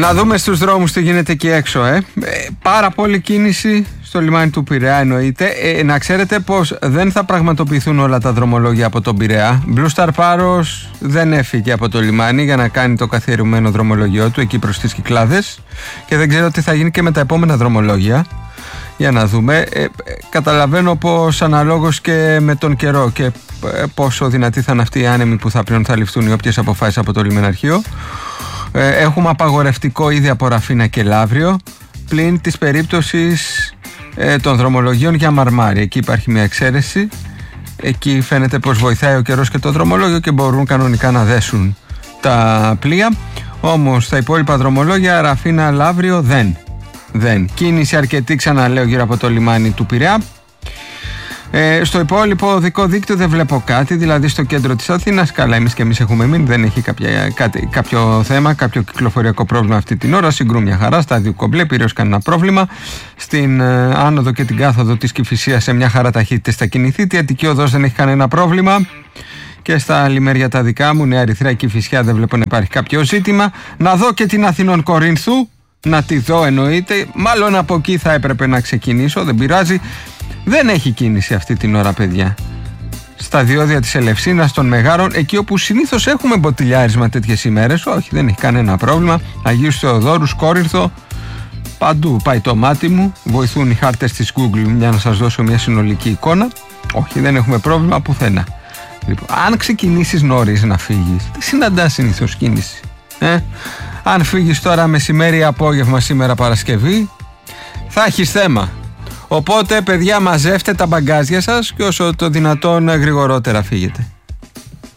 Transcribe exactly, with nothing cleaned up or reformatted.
Να δούμε στους δρόμους τι γίνεται εκεί έξω. Ε. Ε, πάρα πολλή κίνηση στο λιμάνι του Πειραιά εννοείται. Ε, να ξέρετε πως δεν θα πραγματοποιηθούν όλα τα δρομολόγια από τον Πειραιά. Blue Star Paros δεν έφυγε από το λιμάνι για να κάνει το καθιερωμένο δρομολογιό του εκεί προς τις Κυκλάδες. Και δεν ξέρω τι θα γίνει και με τα επόμενα δρομολόγια. Για να δούμε. Ε, καταλαβαίνω πως αναλόγως και με τον καιρό και πόσο δυνατοί θα είναι αυτοί οι άνεμοι που θα πλέον θα ληφθούν οι όποιες αποφάσεις από το λιμεναρχείο. Ε, έχουμε απαγορευτικό ήδη από Ραφίνα και Λαύριο, πλην της περίπτωσης ε, των δρομολογίων για Μαρμάρι. Εκεί υπάρχει μια εξαίρεση. Εκεί φαίνεται πως βοηθάει ο καιρός και το δρομολόγιο και μπορούν κανονικά να δέσουν τα πλοία. Όμως τα υπόλοιπα δρομολόγια, Ραφίνα, Λαύριο, δεν. δεν. Κίνηση αρκετή, ξαναλέω, γύρω από το λιμάνι του Πειραιά. Ε, στο υπόλοιπο οδικό δίκτυο δεν βλέπω κάτι, δηλαδή στο κέντρο της Αθήνας, καλά εμείς και εμείς έχουμε μείνει, δεν έχει κάποια, κάτι, κάποιο θέμα, κάποιο κυκλοφοριακό πρόβλημα αυτή την ώρα, συγκρού μια χαρά, στάδιο κομπλέ, Πειραιώς κανένα πρόβλημα. Στην ε, άνοδο και την κάθοδο της Κηφισίας σε μια χαρά ταχύτητες θα κινηθείτε, η Αττική Οδός δεν έχει κανένα πρόβλημα. Και στα λιμέρια τα δικά μου, Νέα Ερυθρέα και Κηφισιά, δεν βλέπω να υπάρχει κάποιο ζήτημα. Να δω και την Αθηνών Κορίνθου, να τη δω εννοείται, μάλλον από εκεί θα έπρεπε να ξεκινήσω, δεν πειράζει. Δεν έχει κίνηση αυτή την ώρα, παιδιά. Στα διόδια της Ελευσίνας, των Μεγάρων, εκεί όπου συνήθως έχουμε μποτιλιάρισμα τέτοιες ημέρες, όχι, δεν έχει κανένα πρόβλημα. Αγίους Θεοδόρου, Κόρινθο, παντού πάει το μάτι μου. Βοηθούν οι χάρτες της Google για να σας δώσω μια συνολική εικόνα. Όχι, δεν έχουμε πρόβλημα πουθενά. Λοιπόν, αν ξεκινήσεις νωρίς να φύγεις, τι συναντάς συνήθως κίνηση. Ε? Αν φύγεις τώρα μεσημέρι ή απόγευμα σήμερα Παρασκευή, θα έχεις θέμα. Οπότε, παιδιά, μαζεύτε τα μπαγκάζια σας και όσο το δυνατόν γρηγορότερα φύγετε.